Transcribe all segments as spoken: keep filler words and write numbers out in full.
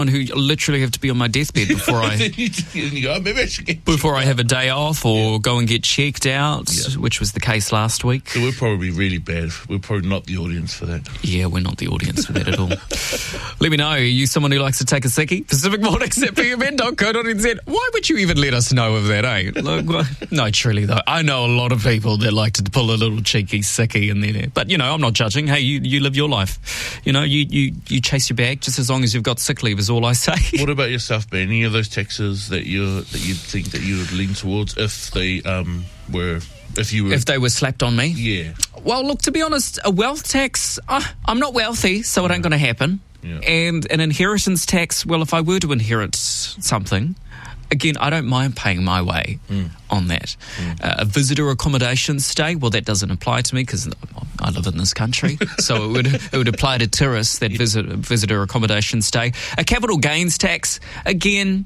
who literally have to be on my deathbed before I you go, maybe I should get before I have a day off or yeah. go and get checked out, yeah. which was the case last week. So we're probably really bad. We're probably not the audience for that. Yeah, we're not the audience for that at all. Let me know. Are you someone who likes to take a sickie? Pacific Mornings at p m n dot co dot n z. Why would you even let us know of that, eh? Like, no, truly though. I know a lot of people that like to pull a little cheeky sickie in there. But, you know, I'm not judging. Hey, you, you live your life. You know, you, you, you chase your bag just as long as you've got sick leave is all I say. What about yourself, Ben? Any of those taxes that you that you think that you would lean towards if they um were if you were if they were slapped on me? Yeah. Well, look, to be honest, a wealth tax. Uh, I'm not wealthy, so it ain't going to happen. Yeah. And an inheritance tax. Well, if I were to inherit something. Again, I don't mind paying my way mm. on that. Mm. Uh, a visitor accommodation stay, well, that doesn't apply to me because I live in this country. So it would it would apply to tourists, that visit, visitor accommodation stay. A capital gains tax, again,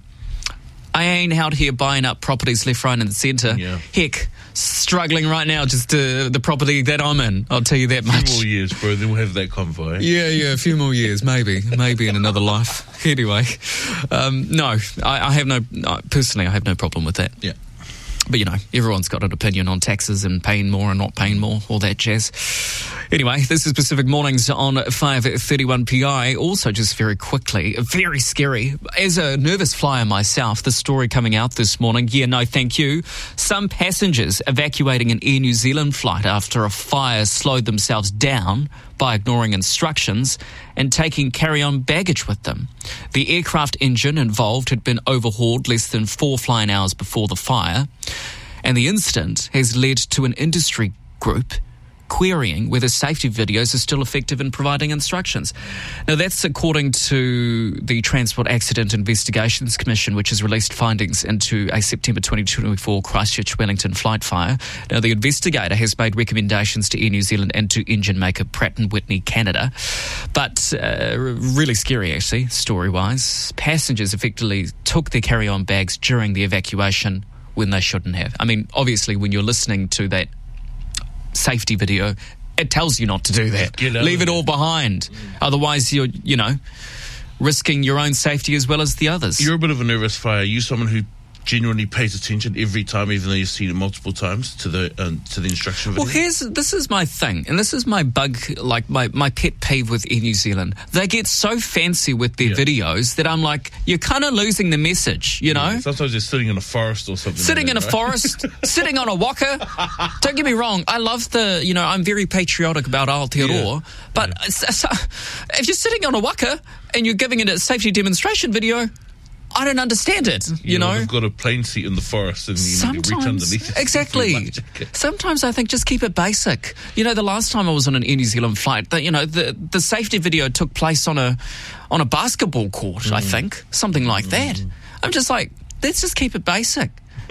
I ain't out here buying up properties left, right and centre. Yeah. Heck, struggling right now just to the property that I'm in. I'll tell you that much. A few more years, bro, then we'll have that convoy. Yeah, yeah, a few more years, maybe. Maybe in another life. Anyway, um, no, I, I have no, personally, I have no problem with that. Yeah. But, you know, everyone's got an opinion on taxes and paying more and not paying more, all that jazz. Anyway, this is Pacific Mornings on five thirty-one P I. Also, just very quickly, very scary. As a nervous flyer myself, the story coming out this morning, yeah, no, thank you. Some passengers evacuating an Air New Zealand flight after a fire slowed themselves down by ignoring instructions and taking carry-on baggage with them. The aircraft engine involved had been overhauled less than four flying hours before the fire, and the incident has led to an industry group querying whether safety videos are still effective in providing instructions. Now, that's according to the Transport Accident Investigations Commission, which has released findings into a September twenty twenty-four Christchurch-Wellington flight fire. Now, the investigator has made recommendations to Air New Zealand and to engine maker Pratt and Whitney Canada. But uh, really scary, actually, story-wise. Passengers effectively took their carry-on bags during the evacuation when they shouldn't have. I mean, obviously, when you're listening to that safety video, it tells you not to do that. Leave it all behind. Mm. Otherwise, you're, you know, risking your own safety as well as the others. You're a bit of a nervous flyer. Are you someone who genuinely pays attention every time, even though you've seen it multiple times, to the um, to the instruction video? Well, here's this is my thing, and this is my bug, like my, my pet peeve with Air New Zealand. They get so fancy with their yeah. videos that I'm like, you're kind of losing the message, you know? Yeah, sometimes they're sitting in a forest or something. Sitting like in that, a right? forest, sitting on a waka. Don't get me wrong, I love the, you know, I'm very patriotic about Aotearoa, yeah. but yeah. So, so, if you're sitting on a waka and you're giving it a safety demonstration video, I don't understand it, you, you know. They've got a plane seat in the forest and you Sometimes, reach underneath it. Exactly. Sometimes I think just keep it basic. You know, the last time I was on an Air New Zealand flight, the, you know, the, the safety video took place on a on a basketball court, mm. I think, something like mm. that. I'm just like, let's just keep it basic.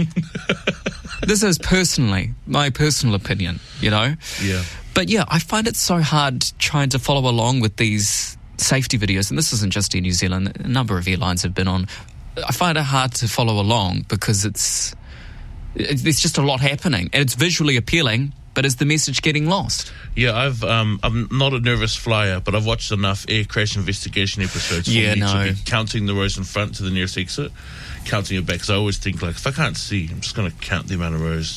This is personally, my personal opinion, you know. Yeah. But yeah, I find it so hard trying to follow along with these safety videos, and this isn't just Air New Zealand, a number of airlines have been on. I find it hard to follow along because it's it's just a lot happening and it's visually appealing, but is the message getting lost? Yeah, I've um, I'm not a nervous flyer, but I've watched enough air crash investigation episodes for yeah, me no. to be counting the rows in front to the nearest exit, counting it back, because I always think, like, if I can't see, I'm just going to count the amount of rows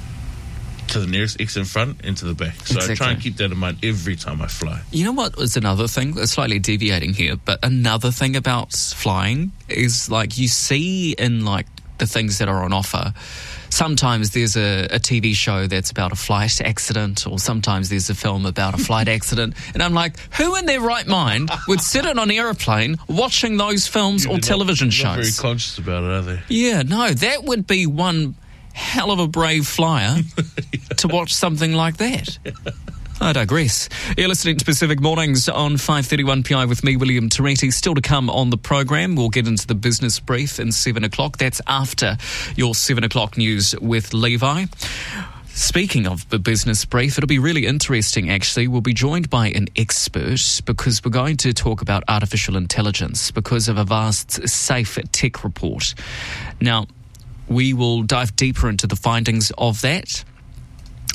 to the nearest exit in front and to the back. So exactly. I try and keep that in mind every time I fly. You know what was another thing? Slightly deviating here, but another thing about flying is, like, you see in, like, the things that are on offer, sometimes there's a, a T V show that's about a flight accident, or sometimes there's a film about a flight accident, and I'm like, who in their right mind would sit in an aeroplane watching those films yeah, or television not, shows? Not very conscious about it, are they? Yeah, no, that would be one hell of a brave flyer yeah. to watch something like that. Yeah. I digress. You're listening to Pacific Mornings on five thirty-one P I with me, William Toretti. Still to come on the program, we'll get into the business brief in seven o'clock. That's after your seven o'clock news with Levi. Speaking of the business brief, it'll be really interesting, actually. We'll be joined by an expert because we're going to talk about artificial intelligence because of a vast Safe Tech report. Now, we will dive deeper into the findings of that.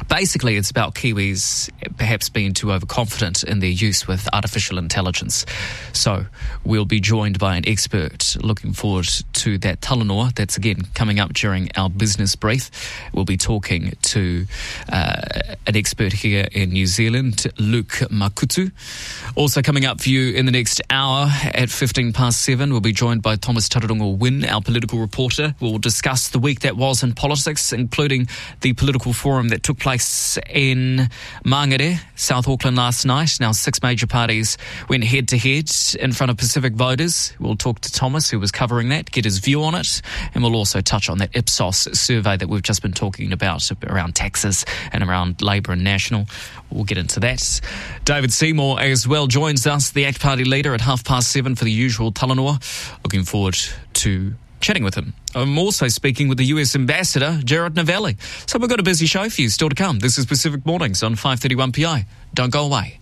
Basically, it's about Kiwis perhaps being too overconfident in their use with artificial intelligence. So we'll be joined by an expert. Looking forward to that talanoa. That's, again, coming up during our business brief. We'll be talking to uh, an expert here in New Zealand, Luke Makutu. Also coming up for you in the next hour at fifteen past seven, we'll be joined by Thomas Tararongo Wynn, our political reporter. We'll discuss the week that was in politics, including the political forum that took place in Mangere, South Auckland last night. Now, six major parties went head-to-head in front of Pacific voters. We'll talk to Thomas, who was covering that, get his view on it, and we'll also touch on that Ipsos survey that we've just been talking about around taxes and around Labour and National. We'll get into that. David Seymour as well joins us, the ACT Party leader, at half past seven for the usual talanoa. Looking forward to chatting with him. I'm also speaking with the U S Ambassador, Jared Novelli. So we've got a busy show for you still to come. This is Pacific Mornings on five thirty-one P I. Don't go away.